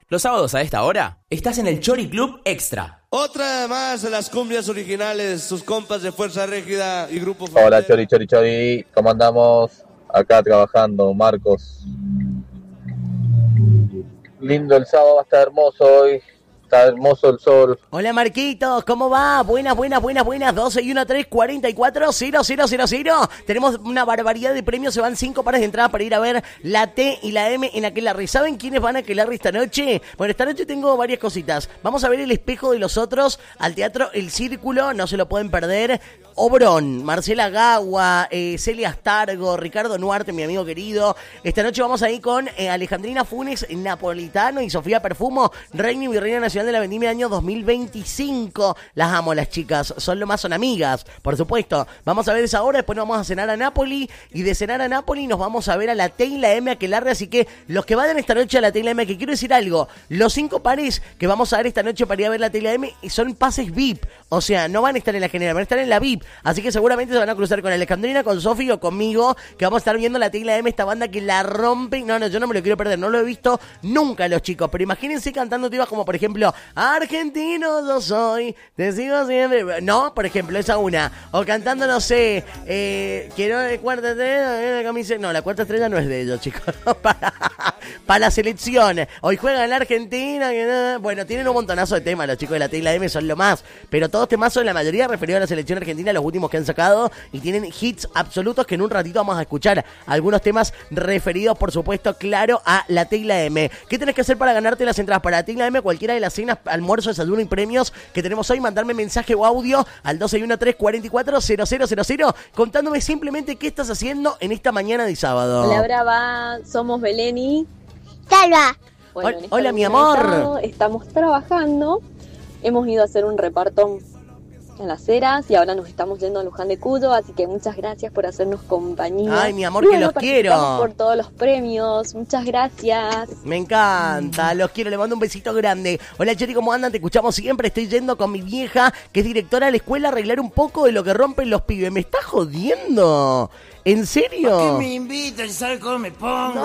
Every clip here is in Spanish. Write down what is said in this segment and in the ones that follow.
Los sábados a esta hora estás en el Chori Club Extra. Otra más de las cumbias originales, sus compas de Fuerza Régida y Grupo Familiar. Hola Chori, ¿cómo andamos? Acá trabajando, Marcos. Lindo el sábado, va a estar hermoso hoy. Está hermoso el sol. Hola Marquitos, ¿cómo va? Buenas. 12 y 1, 3, 44, 0. Tenemos una barbaridad de premios, se van 5 pares de entrada para ir a ver la T y la M en Aquelarre. ¿Saben quiénes van a Aquelarre esta noche? Bueno, esta noche tengo varias cositas. Vamos a ver El Espejo de los Otros al Teatro El Círculo, no se lo pueden perder. Obrón, Marcela Gagua, Celia Astargo, Ricardo Nuarte, mi amigo querido. Esta noche vamos a ir con Alejandrina Funes, Napolitano y Sofía Perfumo, reina y virreina nacional de la Vendimia año 2025. Las amo las chicas, son amigas, por supuesto. Vamos a ver esa hora, después nos vamos a cenar a Nápoli y de cenar a Nápoli nos vamos a ver a la T y la M Aquelarre, así que los que vayan esta noche a la T y la M, que quiero decir algo, los 5 pares que vamos a ver esta noche para ir a ver la T y la M son pases VIP, o sea, no van a estar en la general, van a estar en la VIP. Así que seguramente se van a cruzar con Alejandrina, con Sofi o conmigo, que vamos a estar viendo la T y la M, esta banda que la rompe. No, yo no me lo quiero perder, no lo he visto nunca los chicos, pero imagínense cantando temas como, por ejemplo, argentino yo soy, te sigo siempre. No, por ejemplo, esa una. O cantando, no sé, quiero el cuarta estrella, no, la cuarta estrella no es de ellos, chicos. Para la selección. Hoy juegan en la Argentina. Bueno, tienen un montonazo de temas los chicos de la T y la M, son lo más. Pero todos temazos, la mayoría referidos a la selección argentina, los últimos que han sacado, y tienen hits absolutos que en un ratito vamos a escuchar algunos temas referidos, por supuesto, claro, a la T y la M. ¿Qué tenés que hacer para ganarte las entradas para la T y la M? Cualquiera de las cenas, almuerzo, desayuno y premios que tenemos hoy, mandarme mensaje o audio al 1213440000 contándome simplemente qué estás haciendo en esta mañana de sábado. Hola Brava, somos Beleni. Salva. Bueno, hola mi amor. Estamos trabajando, hemos ido a hacer un reparto en Las Heras y ahora nos estamos yendo a Luján de Cuyo, así que muchas gracias por hacernos compañía. Ay, mi amor, que los quiero. Por todos los premios, muchas gracias. Me encanta, los quiero, le mando un besito grande. Hola Cheri, ¿cómo andan? Te escuchamos siempre, estoy yendo con mi vieja, que es directora de la escuela, a arreglar un poco de lo que rompen los pibes. ¿Me está jodiendo? ¿En serio? ¿Por qué me invitan? ¿Sabes cómo me pongo?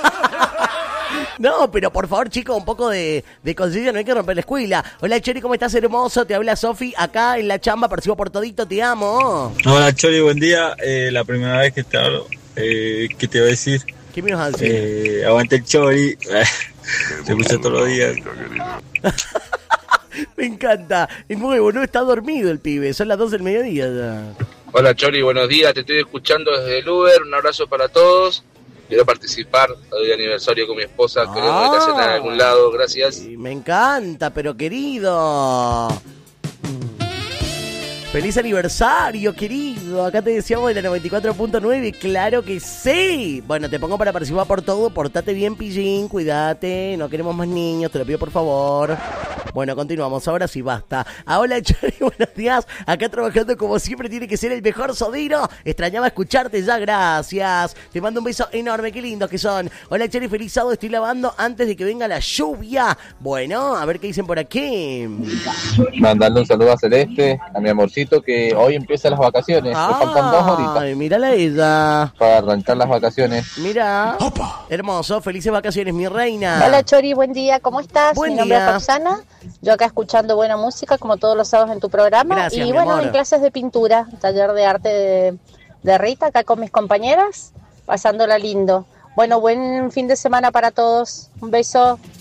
No, pero por favor, chicos, un poco de conciencia, no hay que romper la escuela. Hola, Chori, ¿cómo estás, hermoso? Te habla Sofi, acá en la chamba, percibo por todito, te amo. Hola, Chori, buen día. La primera vez que te hablo, ¿qué te voy a decir? ¿Qué me vas a decir? Aguante el Chori. Se escucha todos los días. Me encanta. Es nuevo, no está dormido el pibe, son las 12 del mediodía ya. Hola, Chori, buenos días, te estoy escuchando desde el Uber, un abrazo para todos. Quiero participar, hoy de aniversario con mi esposa, queremos ir a cenar a algún lado, gracias. Me encanta, pero querido. ¡Feliz aniversario, querido! Acá te decíamos de la 94.9, claro que sí. Bueno, te pongo para participar por todo, portate bien, pillín, cuídate, no queremos más niños, te lo pido por favor. Bueno, continuamos, ahora sí basta. Hola, Chori, buenos días. Acá trabajando como siempre, tiene que ser el mejor Sodino. Extrañaba escucharte ya, gracias. Te mando un beso enorme, qué lindos que son. Hola, Chori, feliz sábado, estoy lavando antes de que venga la lluvia. Bueno, a ver qué dicen por aquí. Mandando un saludo a Celeste, a mi amorcito, que hoy empiezan las vacaciones. Me faltan 2 horitas. Ay, mírala ella. Para arrancar las vacaciones. Mira. Opa. Hermoso, felices vacaciones, mi reina. Hola Chori, buen día, ¿cómo estás? Buen Mi nombre día. es Roxana. Yo acá escuchando buena música, como todos los sábados en tu programa. Gracias, y mi bueno, amor. en clases de pintura, taller de arte de Rita, acá con mis compañeras, pasándola lindo. Bueno, buen fin de semana para todos. Un beso.